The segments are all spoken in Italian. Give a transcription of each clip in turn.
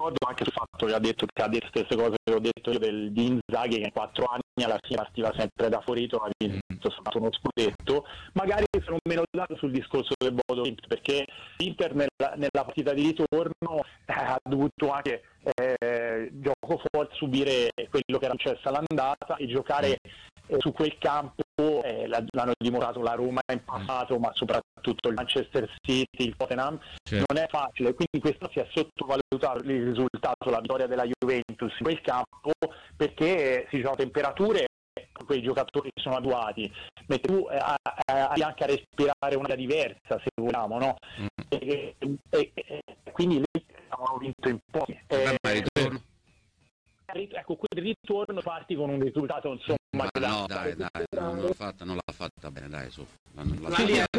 d'accordo anche sul fatto che ha detto le stesse cose che ho detto io di Inzaghi, che in 4 anni alla fine partiva sempre da Forito, ha vinto soltanto uno scudetto. Magari sono meno dato sul discorso del Bodo Glimt, perché l'Inter nella partita di ritorno ha dovuto anche gioco forte subire quello che era successo all'andata e giocare su quel campo. L'hanno dimostrato la Roma in passato, ma soprattutto il Manchester City, il Tottenham, non è facile, quindi questo si è sottovalutato il risultato, la vittoria della Juventus in quel campo, perché si gioca a temperature quei giocatori sono abituati, mentre tu hai anche a respirare un'aria diversa, se vogliamo, no? E quindi lì abbiamo vinto in pochi. Ecco, quel ritorno parti con un risultato, insomma. Ma no, dai, non l'ha fatta bene, dai, su. No,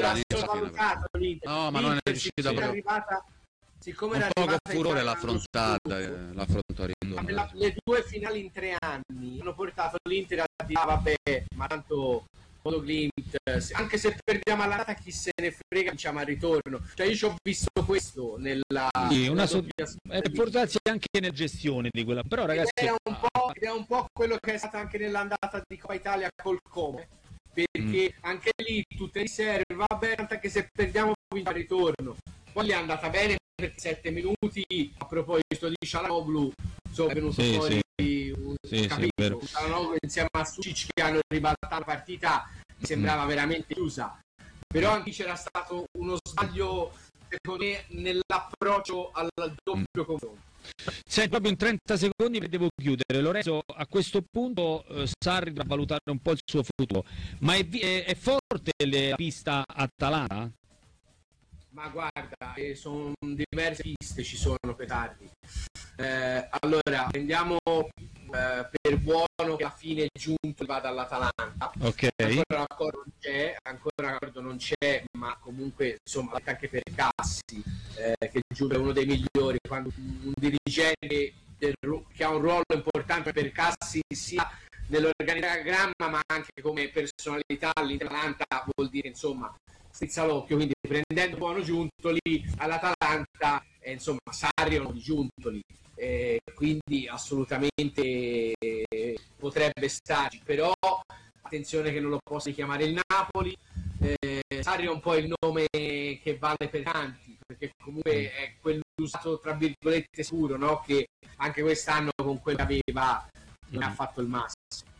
ma non è riuscita proprio. Siccome un era po' con arrivata furore l'affrontò a ritorno. Le 2 finali in 3 anni hanno portato l'Inter a dire vabbè, ma tanto Bodo Glimt, anche se perdiamo all'andata chi se ne frega, diciamo al ritorno. Cioè io ci ho visto questo nella portarsi anche nella gestione di quella, però ragazzi è un po' quello che è stato anche nell'andata di Coppa Italia col Como, perché anche lì tutte riserve, vabbè, anche se perdiamo vince al ritorno. Poi gli è andata bene perché 7 minuti, a proposito di Çalhanoğlu, insomma è venuto fuori un capitolo. Çalhanoğlu insieme a Sušić che hanno ribaltato la partita, mi sembrava veramente chiusa, però anche c'era stato uno sbaglio secondo me nell'approccio al doppio confronto. Senti, proprio in 30 secondi devo chiudere. Lorenzo, a questo punto Sarri dovrà valutare un po' il suo futuro, ma è forte la pista Atalanta? Ma guarda, sono diverse piste, ci sono per Sarri. Allora, prendiamo per buono che alla fine giunto va dall'Atalanta. Okay. Ancora l'accordo non c'è, ma comunque insomma anche per Cassi, che Giulio è uno dei migliori, quando un dirigente che ha un ruolo importante per Cassi sia nell'organigramma ma anche come personalità all'Atalanta, vuol dire insomma strizza l'occhio, quindi prendendo buono Giuntoli all'Atalanta, insomma Sarri è uno di Giuntoli, quindi assolutamente potrebbe starci, però attenzione che non lo possa chiamare il Napoli. Sarri è un po' il nome che vale per tanti, perché comunque è quell'usato tra virgolette sicuro, no? Che anche quest'anno con quello che aveva non ha fatto il massimo.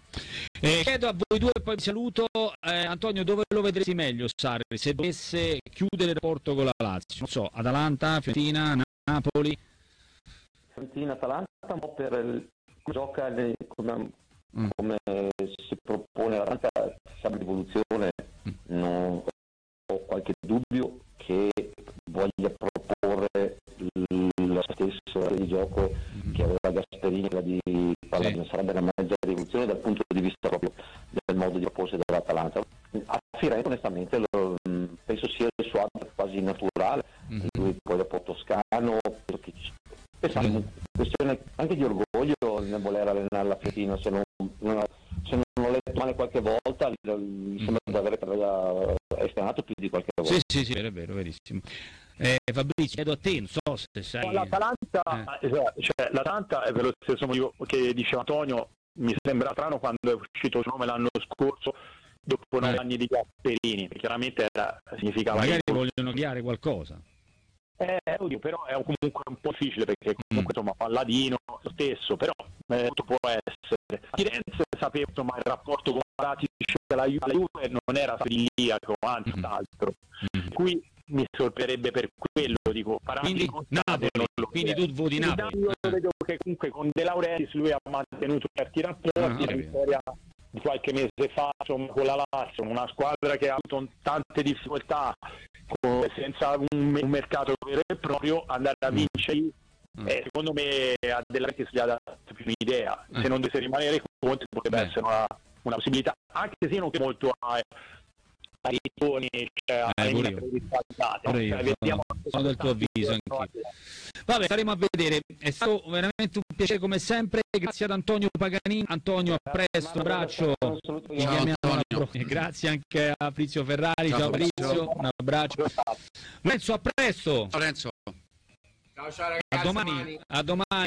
Chiedo a voi due, poi vi saluto. Antonio, dove lo vedresti meglio Sarri se dovesse chiudere il rapporto con la Lazio? Non so, Atalanta, Fiorentina, Napoli? Fiorentina, Atalanta, un po' per gioca come si propone l'Atalanta, sa l'evoluzione, non ho qualche dubbio che voglia proporre lo stesso di gioco che aveva Gasperini, di parlare, sarebbe una mezza rivoluzione dal punto di vista proprio del modo di opporsi dell'Atalanta. A Firenze onestamente penso sia il suo abito quasi naturale, lui poi dopo toscano, penso una questione anche di orgoglio nel voler allenare la Fiorentina, se non ho letto male qualche volta, mi sembra di aver esternato più di qualche volta. Sì, è vero, verissimo. Fabrizio, chiedo a te, non so se sai. L'Atalanta, l'Atalanta è per lo stesso motivo che diceva Antonio, mi sembra strano quando è uscito il nome l'anno scorso, dopo 9 anni di Gasperini, chiaramente significava... Magari vogliono chiare qualcosa. Oddio, però è comunque un po' difficile perché comunque insomma Palladino lo stesso, però tutto può essere. A Firenze sapevo insomma il rapporto con Ratic alla Juve non era idilliaco, anzi altro. Qui mi sorprenderebbe per quello, dico, quindi Napoli, quindi tu voti Napoli. Io vedo che comunque con De Laurentiis lui ha mantenuto certi rapporti, la vittoria di qualche mese fa insomma, con la Lazio, una squadra che ha avuto tante difficoltà senza un mercato vero e proprio, andare a vincere secondo me a De Laurentiis gli ha dato più un'idea, se non dovesse rimanere Conte potrebbe essere una possibilità, anche se io non credo molto a ritorni, sono del tuo avviso anche. Vabbè, staremo a vedere. È stato veramente un piacere come sempre, grazie ad Antonio Paganini. Antonio, a presto, un abbraccio. Grazie anche a Fabrizio Ferrari. Ciao Fabrizio, un abbraccio. Lorenzo, a presto. Lorenzo, ciao ragazzi, a domani.